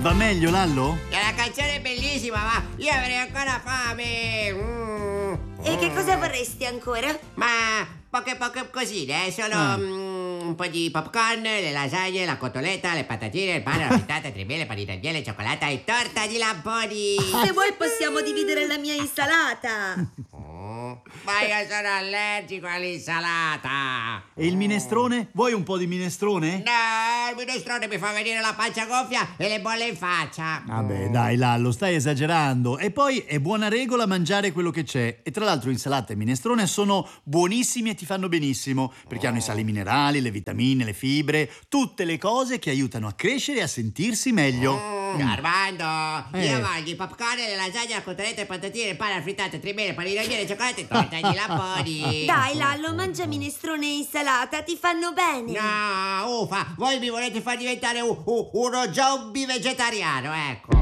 Va meglio, Lallo? La canzone è bellissima, ma io avrei ancora fame. E che cosa vorresti ancora? Ma poche cosine, solo un po' di popcorn, le lasagne, la cotoletta, le patatine, il pane, la frittata, tremele, panino al miele, cioccolata e torta di lamponi. Se vuoi possiamo dividere la mia insalata. Ma io sono allergico all'insalata. E il minestrone? Vuoi un po' di minestrone? No, il minestrone mi fa venire la pancia gonfia e le bolle in faccia. Vabbè, dai, Lallo, stai esagerando. E poi è buona regola mangiare quello che c'è. E tra l'altro insalata e minestrone sono buonissimi e ti fanno benissimo, perché hanno i sali minerali, le vitamine, le fibre, tutte le cose che aiutano a crescere e a sentirsi meglio. Armando, io mangio i popcorn, le lasagne, la cotoletta, le patatine, il pane, la frittata, tremele, panino al miele, cioccolata e torta di lamponi. Dai, Lallo, mangia minestrone e insalata, ti fanno bene. No, uffa, voi mi volete far diventare uno zombie vegetariano, ecco.